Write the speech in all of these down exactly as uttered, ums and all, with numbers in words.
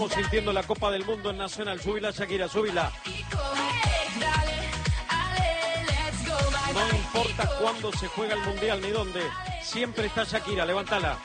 Estamos sintiendo la Copa del Mundo en Nacional. Súbila, Shakira, súbila. No importa cuándo se juega el Mundial ni dónde, siempre está Shakira, levántala.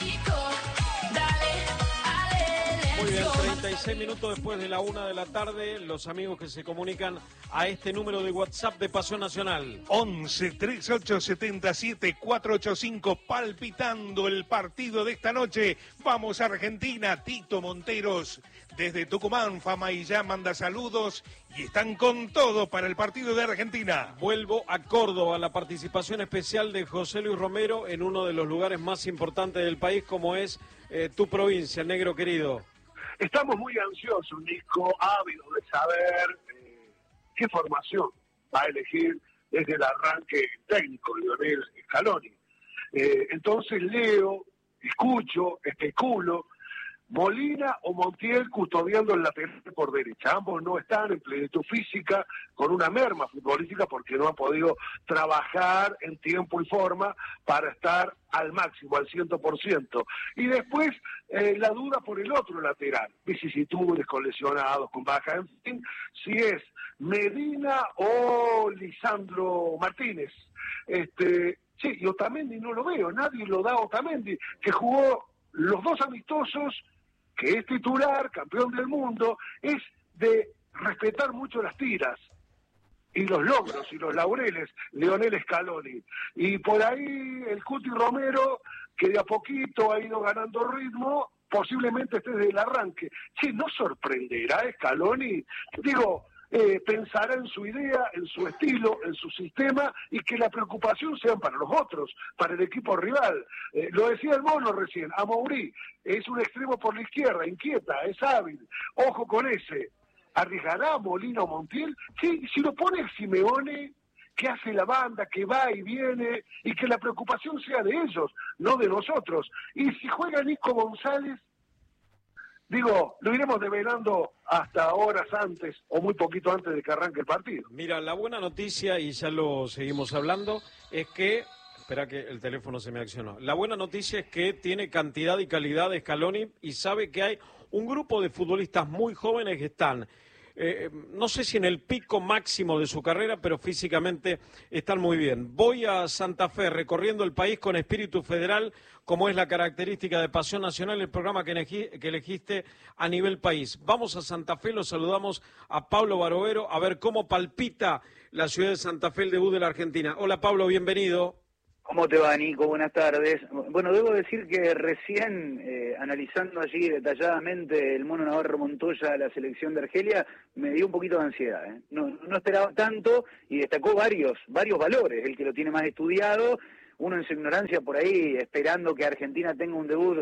Muy bien, treinta y seis minutos después de la una de la tarde, los amigos que se comunican a este número de WhatsApp de Pasión Nacional. once, treinta y ocho, setenta y siete, cuatrocientos ochenta y cinco, palpitando el partido de esta noche. Vamos a Argentina, Tito Monteros, desde Tucumán, Fama y ya manda saludos y están con todo para el partido de Argentina. Vuelvo a Córdoba, la participación especial de José Luis Romero en uno de los lugares más importantes del país, como es eh, tu provincia, negro querido. Estamos muy ansiosos, Nico, ávidos de saber eh, qué formación va a elegir desde el arranque técnico Lionel Scaloni. Eh, entonces leo, escucho, especulo, Molina o Montiel custodiando el lateral por derecha. Ambos no están en plenitud física, con una merma futbolística porque no han podido trabajar en tiempo y forma para estar al máximo, al cien por ciento. Y después eh, la duda por el otro lateral, vicisitudes, con lesionados, con baja, en fin, si es Medina o Lisandro Martínez. Este, sí, y Otamendi no lo veo, nadie lo da a Otamendi, que jugó los dos amistosos, que es titular, campeón del mundo. Es de respetar mucho las tiras y los logros y los laureles, Lionel Scaloni. Y por ahí el Cuti Romero, que de a poquito ha ido ganando ritmo, posiblemente esté desde el arranque. Sí, ¿no sorprenderá Scaloni? Digo, eh, pensará en su idea, en su estilo, en su sistema, y que la preocupación sea para los otros, para el equipo rival. Eh, lo decía el Mono recién, Amouri es un extremo por la izquierda, inquieta, es hábil, ojo con ese. ¿Arriesgará Molina o Montiel? Sí, si lo pone Simeone, que hace la banda, que va y viene, y que la preocupación sea de ellos, no de nosotros. Y si juega Nico González, digo, lo iremos develando hasta horas antes o muy poquito antes de que arranque el partido. Mira, la buena noticia, y ya lo seguimos hablando, es que... Espera que el teléfono se me accionó. La buena noticia es que tiene cantidad y calidad de Scaloni y sabe que hay un grupo de futbolistas muy jóvenes que están, eh, no sé si en el pico máximo de su carrera, pero físicamente están muy bien. Voy a Santa Fe, recorriendo el país con espíritu federal, como es la característica de Pasión Nacional, el programa que, elegí, que elegiste a nivel país. Vamos a Santa Fe, los saludamos a Pablo Barovero, a ver cómo palpita la ciudad de Santa Fe, el debut de la Argentina. Hola Pablo, bienvenido. ¿Cómo te va, Nico? Buenas tardes. Bueno, debo decir que recién, eh, analizando allí detalladamente el Mono Navarro Montoya, la selección de Argelia, me dio un poquito de ansiedad, ¿eh? No, no esperaba tanto y destacó varios, varios valores, el que lo tiene más estudiado, uno en su ignorancia por ahí, esperando que Argentina tenga un debut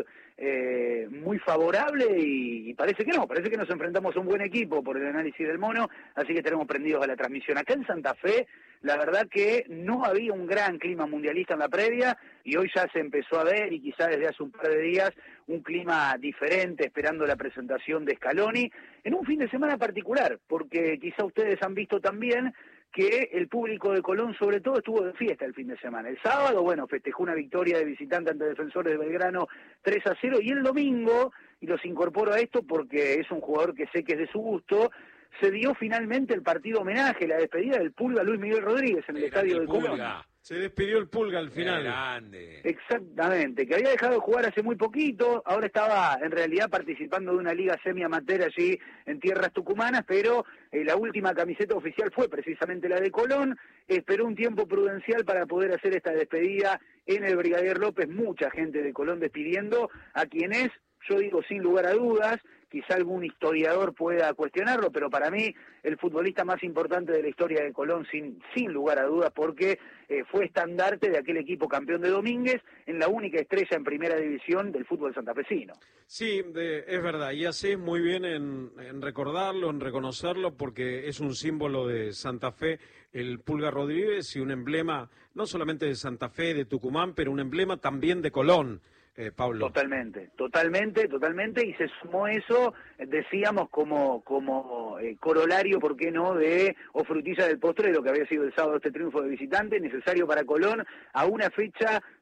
eh, muy favorable y, y parece que no, parece que nos enfrentamos a un buen equipo por el análisis del Mono, así que estaremos prendidos a la transmisión. Acá en Santa Fe, la verdad que no había un gran clima mundialista en la previa y hoy ya se empezó a ver, y quizá desde hace un par de días, un clima diferente esperando la presentación de Scaloni en un fin de semana particular, porque quizá ustedes han visto también que el público de Colón sobre todo estuvo de fiesta el fin de semana. El sábado, bueno, festejó una victoria de visitante ante Defensores de Belgrano tres a cero, y el domingo, y los incorporo a esto porque es un jugador que sé que es de su gusto, se dio finalmente el partido homenaje, la despedida del Pulga Luis Miguel Rodríguez en el Era estadio el de Pulga. Colón. Se despidió el Pulga al final. Grande. Exactamente, que había dejado de jugar hace muy poquito, ahora estaba en realidad participando de una liga semi-amateur allí en tierras tucumanas, pero eh, la última camiseta oficial fue precisamente la de Colón. Esperó un tiempo prudencial para poder hacer esta despedida en el Brigadier López, mucha gente de Colón despidiendo a quien es, yo digo sin lugar a dudas, quizá algún historiador pueda cuestionarlo, pero para mí el futbolista más importante de la historia de Colón, sin, sin lugar a dudas, porque eh, fue estandarte de aquel equipo campeón de Domínguez, en la única estrella en primera división del fútbol santafesino. Sí, de, es verdad, y haces muy bien en, en recordarlo, en reconocerlo, porque es un símbolo de Santa Fe, el Pulga Rodríguez, y un emblema no solamente de Santa Fe, de Tucumán, pero un emblema también de Colón. Eh, Pablo. Totalmente, totalmente, totalmente, y se sumó eso, decíamos, como como eh, corolario, ¿por qué no?, de o frutilla del postre de lo que había sido el sábado este triunfo de visitante, necesario para Colón, a una fecha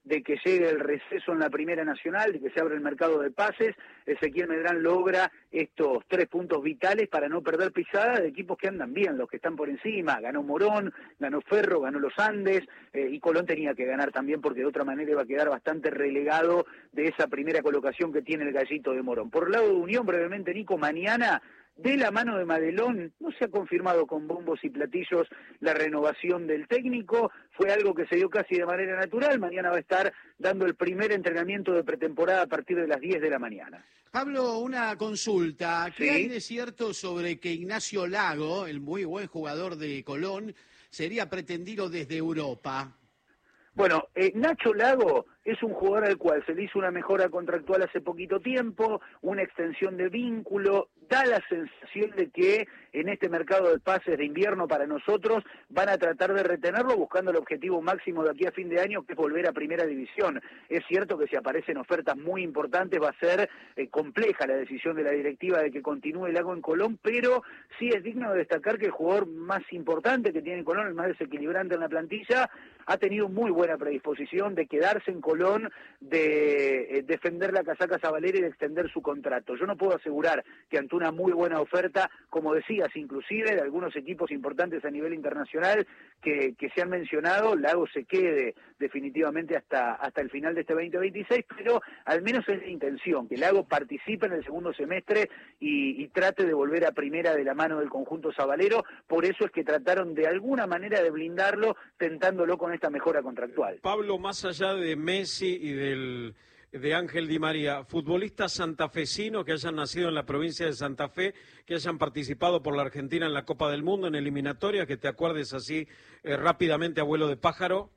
de que llegue el receso en la Primera Nacional, de que se abra el mercado de pases, Ezequiel Medrán logra estos tres puntos vitales para no perder pisada de equipos que andan bien, los que están por encima. Ganó Morón, ganó Ferro, ganó Los Andes, eh, y Colón tenía que ganar también porque de otra manera iba a quedar bastante relegado de esa primera colocación que tiene el Gallito de Morón. Por el lado de Unión, brevemente, Nico, mañana, de la mano de Madelón, no se ha confirmado con bombos y platillos la renovación del técnico, fue algo que se dio casi de manera natural. Mañana va a estar dando el primer entrenamiento de pretemporada a partir de las diez de la mañana. Pablo, una consulta. ¿Qué ¿Sí? hay de cierto sobre que Ignacio Lago, el muy buen jugador de Colón, sería pretendido desde Europa? Bueno, eh, Nacho Lago es un jugador al cual se le hizo una mejora contractual hace poquito tiempo, una extensión de vínculo, da la sensación de que en este mercado de pases de invierno para nosotros van a tratar de retenerlo buscando el objetivo máximo de aquí a fin de año, que es volver a Primera División. Es cierto que si aparecen ofertas muy importantes va a ser eh, compleja la decisión de la directiva de que continúe Lago en Colón, pero sí es digno de destacar que el jugador más importante que tiene Colón, el más desequilibrante en la plantilla, ha tenido muy buena predisposición de quedarse en Colón, de eh, defender la casaca Zabalera y de extender su contrato. Yo no puedo asegurar que ante una muy buena oferta, como decías, inclusive de algunos equipos importantes a nivel internacional que, que se han mencionado, Lago se quede definitivamente hasta, hasta el final de este veinte veintiséis, pero al menos es la intención, que Lago participe en el segundo semestre y, y trate de volver a Primera de la mano del conjunto sabalero. Por eso es que trataron de alguna manera de blindarlo, tentándolo con esta mejora contractual. Pablo, más allá de Messi y del de Ángel Di María, futbolistas santafesinos que hayan nacido en la provincia de Santa Fe, que hayan participado por la Argentina en la Copa del Mundo, en eliminatoria, que te acuerdes así eh, rápidamente, abuelo de pájaro.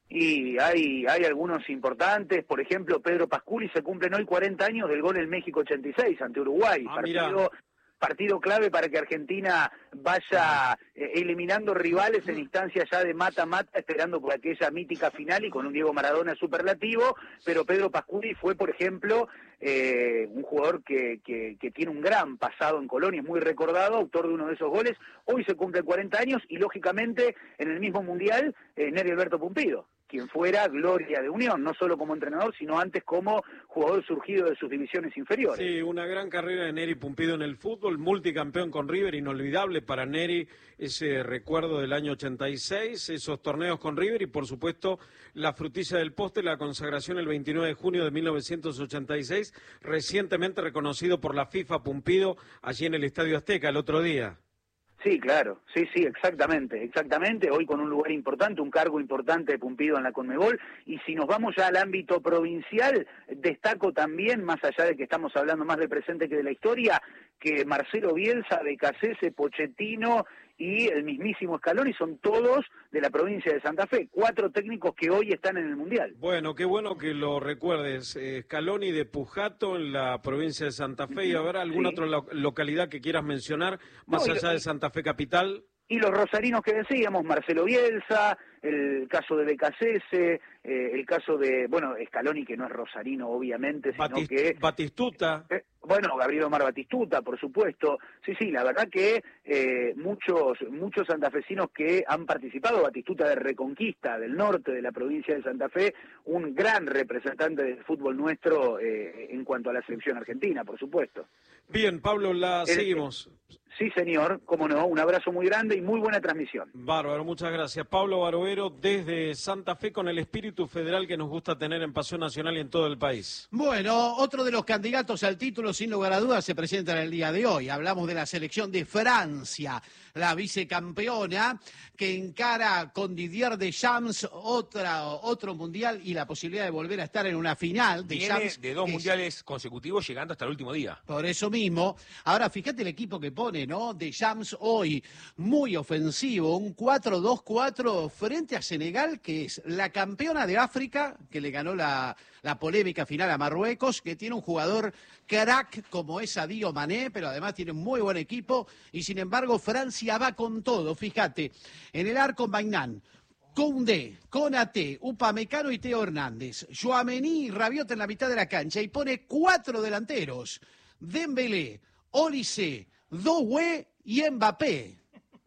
Y hay hay algunos importantes, por ejemplo, Pedro Pasculi, se cumplen hoy cuarenta años del gol en México ochenta y seis ante Uruguay, Ah, partido mira. partido clave para que Argentina vaya eh, eliminando rivales en instancias ya de mata-mata, esperando por aquella mítica final y con un Diego Maradona superlativo, pero Pedro Pasculi fue, por ejemplo, eh, un jugador que, que, que tiene un gran pasado en Colonia, es muy recordado, autor de uno de esos goles. Hoy se cumplen cuarenta años y, lógicamente, en el mismo Mundial, eh, Neri Alberto Pumpido, quien fuera gloria de Unión, no solo como entrenador, sino antes como jugador surgido de sus divisiones inferiores. Sí, una gran carrera de Neri Pumpido en el fútbol, multicampeón con River, inolvidable para Neri ese recuerdo del año ochenta y seis, esos torneos con River y, por supuesto, la frutilla del postre, la consagración el veintinueve de junio de mil novecientos ochenta y seis, recientemente reconocido por la FIFA Pumpido allí en el Estadio Azteca el otro día. Sí, claro, sí, sí, exactamente, exactamente, hoy con un lugar importante, un cargo importante de Pumpido en la Conmebol, y si nos vamos ya al ámbito provincial, destaco también, más allá de que estamos hablando más del presente que de la historia, que Marcelo Bielsa, Becasese, Pochettino y el mismísimo Scaloni son todos de la provincia de Santa Fe, cuatro técnicos que hoy están en el Mundial. Bueno, qué bueno que lo recuerdes. Eh, Scaloni de Pujato en la provincia de Santa Fe, y habrá alguna Sí. otra lo- localidad que quieras mencionar, más No, y- allá de Santa Fe capital. Y los rosarinos que decíamos, Marcelo Bielsa, el caso de Becasese, eh, el caso de, bueno, Scaloni, que no es rosarino, obviamente, sino Batist- que... Batistuta. Eh, bueno, Gabriel Omar Batistuta, por supuesto. Sí, sí, la verdad que eh, muchos muchos santafesinos que han participado, Batistuta de Reconquista, del norte de la provincia de Santa Fe, un gran representante del fútbol nuestro eh, en cuanto a la selección argentina, por supuesto. Bien, Pablo, la El- seguimos. Sí, señor, cómo no, un abrazo muy grande y muy buena transmisión. Bárbaro, muchas gracias. Pablo Barovero desde Santa Fe con el espíritu federal que nos gusta tener en Pasión Nacional y en todo el país. Bueno, otro de los candidatos al título, sin lugar a dudas, se presenta en el día de hoy. Hablamos de la selección de Francia, la vicecampeona, que encara con Didier Deschamps otra, otro mundial y la posibilidad de volver a estar en una final. Viene Deschamps, de dos que es- mundiales consecutivos llegando hasta el último día. Por eso mismo. Ahora, fíjate el equipo que pone, ¿no? Deschamps hoy, muy ofensivo, un cuatro dos cuatro frente a Senegal, que es la campeona de África, que le ganó la, la polémica final a Marruecos, que tiene un jugador crack como es Sadio Mané, pero además tiene un muy buen equipo, y sin embargo Francia va con todo. Fíjate, en el arco Maignan, Koundé, Konaté, Upamecano y Teo Hernández, Tchouaméni y Rabiot en la mitad de la cancha, y pone cuatro delanteros, Dembélé, Olise, Doué y Mbappé.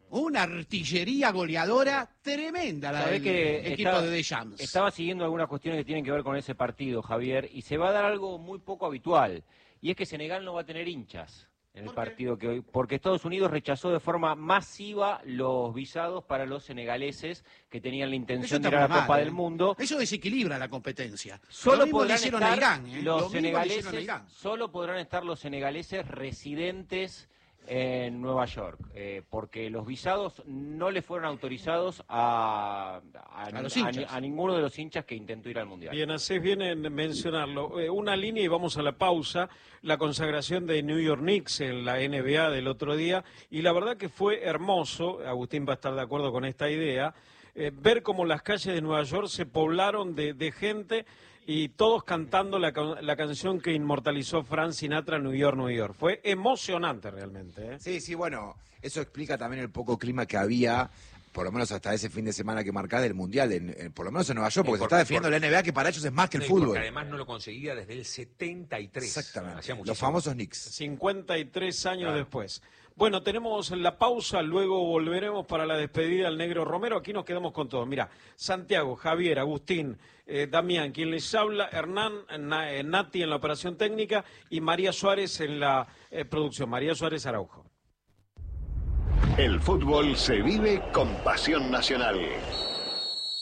Una artillería goleadora tremenda la del que equipo estaba, de Deschamps. Estaba siguiendo algunas cuestiones que tienen que ver con ese partido, Javier, y se va a dar algo muy poco habitual, y es que Senegal no va a tener hinchas en el partido que hoy, porque Estados Unidos rechazó de forma masiva los visados para los senegaleses que tenían la intención de ir a la mal, Copa ¿eh? del Mundo. Eso desequilibra la competencia. Solo Lo mismo podrán le hicieron estar a Irán, ¿eh? los Lo mismo le senegaleses, hicieron a Irán. solo podrán estar los senegaleses residentes en Nueva York, eh, porque los visados no le fueron autorizados a, a, A los a- hinchas. a ninguno de los hinchas que intentó ir al Mundial. Bien, haces bien en mencionarlo. Eh, una línea y vamos a la pausa. La consagración de New York Knicks en la N B A del otro día. Y la verdad que fue hermoso, Agustín va a estar de acuerdo con esta idea, eh, ver cómo las calles de Nueva York se poblaron de, de gente y todos cantando la, ca- la canción que inmortalizó Frank Sinatra, New York, New York. Fue emocionante realmente, ¿eh? Sí, sí, bueno, eso explica también el poco clima que había, por lo menos hasta ese fin de semana que marcás del Mundial, en, en- por lo menos en Nueva York, porque Sí, se porque- está defendiendo porque- la N B A, que para ellos es más que el No, y fútbol. Porque además no lo conseguía desde el setenta y tres. Exactamente, Hacía los muchísimo. famosos Knicks. cincuenta y tres años Claro. después. Bueno, tenemos la pausa, luego volveremos para la despedida del Negro Romero. Aquí nos quedamos con todo. Mira, Santiago, Javier, Agustín, eh, Damián, quien les habla, Hernán, Na- eh, Nati en la operación técnica y María Suárez en la eh, producción. María Suárez Araujo. El fútbol se vive con pasión nacional.